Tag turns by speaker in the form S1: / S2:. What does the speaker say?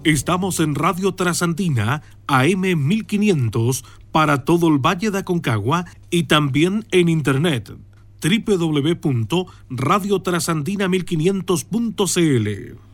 S1: Estamos en Radio Trasandina, AM 1500, para todo el Valle de Aconcagua y también en internet, www.radiotrasandina1500.cl.